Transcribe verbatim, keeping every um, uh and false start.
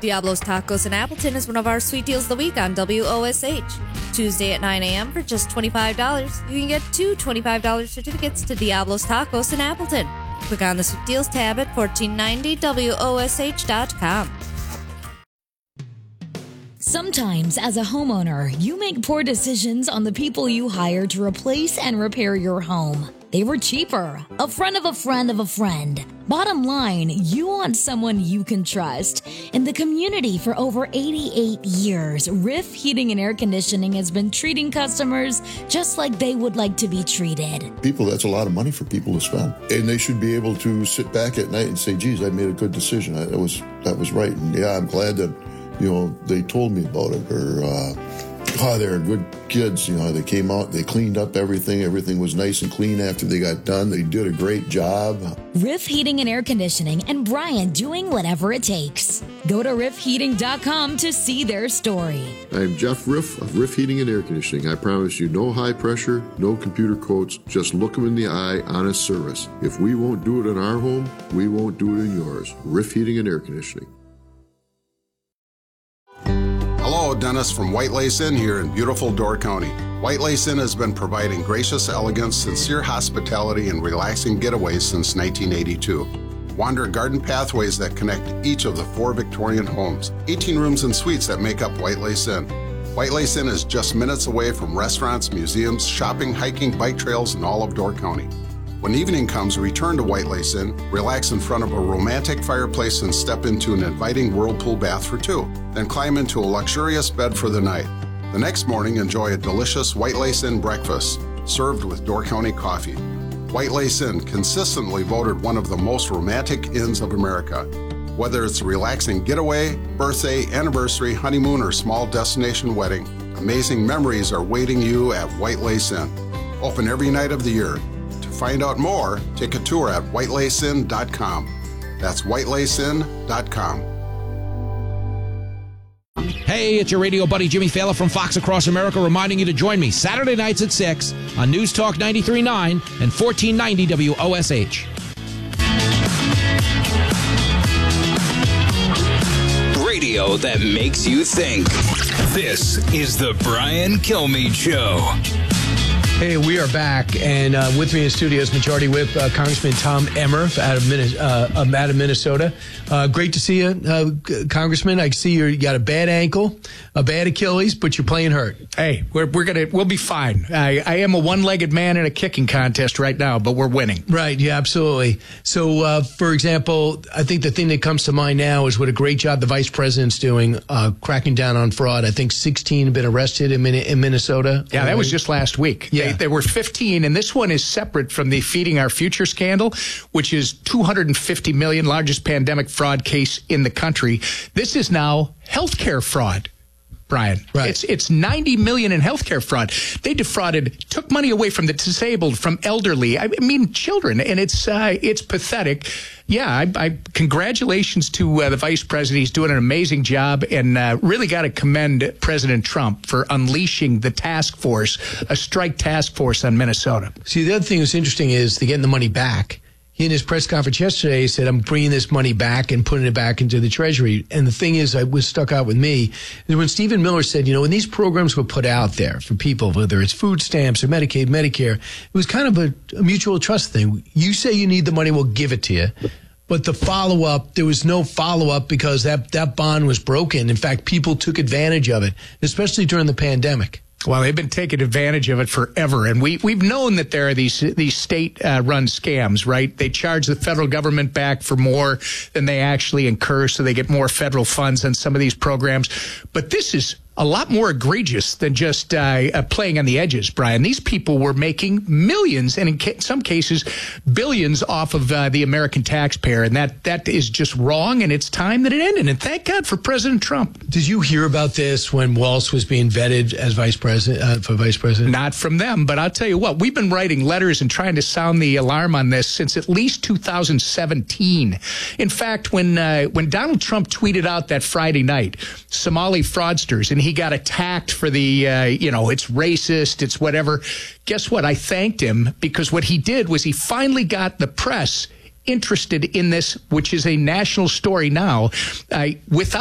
Diablo's Tacos in Appleton is one of our sweet deals of the week on W O S H. Tuesday at nine a.m. for just twenty-five dollars, you can get two twenty-five dollars certificates to Diablo's Tacos in Appleton. Click on the Sweet Deals tab at fourteen ninety W O S H dot com. Sometimes, as a homeowner, you make poor decisions on the people you hire to replace and repair your home. They were cheaper, a friend of a friend of a friend. Bottom line, you want someone you can trust. In the community for over eighty-eight years, Riff Heating and Air Conditioning has been treating customers just like they would like to be treated. People, that's a lot of money for people to spend. And they should be able to sit back at night and say, geez, I made a good decision. That was, that was right. And yeah, I'm glad that, you know, they told me about it. Or, uh, oh, they're good kids. You know, they came out, they cleaned up everything. Everything was nice and clean after they got done. They did a great job. Riff Heating and Air Conditioning and Brian doing whatever it takes. Go to riff heating dot com to see their story. I'm Jeff Riff of Riff Heating and Air Conditioning. I promise you no high pressure, no computer quotes, just look them in the eye, honest service. If we won't do it in our home, we won't do it in yours. Riff Heating and Air Conditioning. Hello, Dennis from White Lace Inn here in beautiful Door County. White Lace Inn has been providing gracious elegance, sincere hospitality, and relaxing getaways since nineteen eighty-two. Wander garden pathways that connect each of the four Victorian homes, eighteen rooms and suites that make up White Lace Inn. White Lace Inn is just minutes away from restaurants, museums, shopping, hiking, bike trails, and all of Door County. When evening comes, return to White Lace Inn, relax in front of a romantic fireplace and step into an inviting whirlpool bath for two. Then climb into a luxurious bed for the night. The next morning, enjoy a delicious White Lace Inn breakfast, served with Door County coffee. White Lace Inn, consistently voted one of the most romantic inns of America. Whether it's a relaxing getaway, birthday, anniversary, honeymoon, or small destination wedding, amazing memories are waiting you at White Lace Inn. Open every night of the year. Find out more, take a tour at white lace inn dot com. That's white lace inn dot com. Hey, it's your radio buddy Jimmy Fallon from Fox Across America reminding you to join me Saturday nights at six on News Talk ninety-three point nine and fourteen ninety W O S H. Radio that makes you think. This is the Brian Kilmeade Show. Hey, we are back, and uh, with me in the studio is Majority Whip uh, Congressman Tom Emmer out of, Min- uh, out of Minnesota. Uh, great to see you, uh, Congressman. I see you're, you got a bad ankle, a bad Achilles, but you're playing hurt. Hey, we're we're gonna we'll be fine. I, I am a one-legged man in a kicking contest right now, but we're winning. Right, yeah, absolutely. So, uh, for example, I think the thing that comes to mind now is what a great job the vice president's doing, uh, cracking down on fraud. I think sixteen have been arrested in, Min- in Minnesota. Yeah, that was just last week. Yeah. They, there were fifteen, and this one is separate from the Feeding Our Future scandal, which is two hundred fifty million dollars, largest pandemic fraud case in the country. This is now healthcare fraud. Brian, right. It's it's ninety million dollars in healthcare fraud. They defrauded, took money away from the disabled, from elderly. I mean, children, and it's uh, it's pathetic. Yeah, I, I congratulations to uh, the vice president. He's doing an amazing job, and uh, really got to commend President Trump for unleashing the task force, a strike task force on Minnesota. See, the other thing that's interesting is they're getting the money back. He, in his press conference yesterday, said, I'm bringing this money back and putting it back into the Treasury. And the thing is, I was stuck out with me, is when Stephen Miller said, you know, when these programs were put out there for people, whether it's food stamps or Medicaid, Medicare, it was kind of a, a mutual trust thing. You say you need the money, we'll give it to you. But the follow-up, there was no follow-up because that, that bond was broken. In fact, people took advantage of it, especially during the pandemic. Well, they've been taking advantage of it forever, and we we've known that there are these these state-run uh, scams, right? They charge the federal government back for more than they actually incur, so they get more federal funds on some of these programs. But this is a lot more egregious than just uh, uh, playing on the edges, Brian. These people were making millions, and in ca- some cases, billions off of uh, the American taxpayer, and that that is just wrong, and it's time that it ended. And thank God for President Trump. Did you hear about this when Walz was being vetted as vice president, uh, for vice president? Not from them, but I'll tell you what, we've been writing letters and trying to sound the alarm on this since at least two thousand seventeen. In fact, when uh, when Donald Trump tweeted out that Friday night, Somali fraudsters, and he got attacked for the, uh, you know, it's racist, it's whatever. Guess what? I thanked him because what he did was he finally got the press interested in this, which is a national story now, uh, without